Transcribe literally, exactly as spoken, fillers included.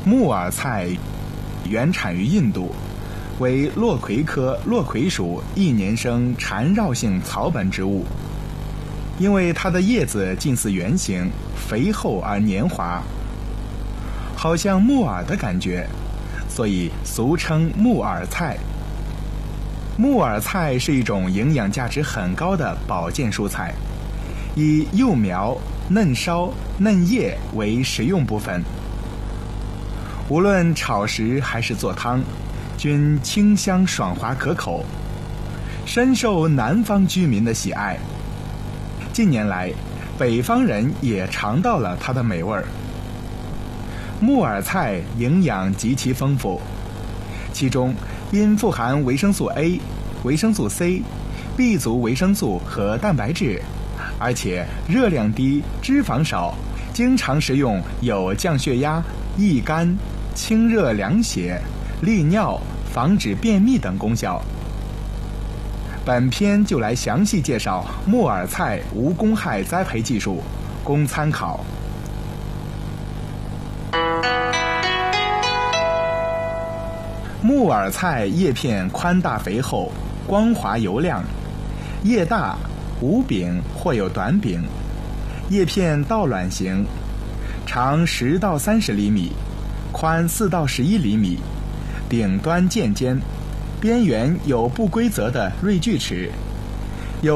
木耳菜原产于印度，为落葵科落葵属一年生缠绕性草本植物。因为它的叶子近似圆形，肥厚而黏滑，好像木耳的感觉，所以俗称木耳菜。木耳菜是一种营养价值很高的保健蔬菜，以幼苗、嫩梢、嫩叶为食用部分。无论炒食还是做汤，均清香爽滑可口，深受南方居民的喜爱。近年来，北方人也尝到了它的美味儿。木耳菜营养极其丰富，其中因富含维生素 A、维生素 C、B 族维生素和蛋白质，而且热量低、脂肪少，经常食用有降血压、益肝、清热凉血、利尿、防止便秘等功效。本篇就来详细介绍木耳菜无公害栽培技术，供参考。木耳菜叶片宽大肥厚，光滑油亮，叶大，无柄或有短柄，叶片倒卵形，长十到三十厘米，宽四到十一厘米，顶端渐尖，边缘有不规则的锐锯齿，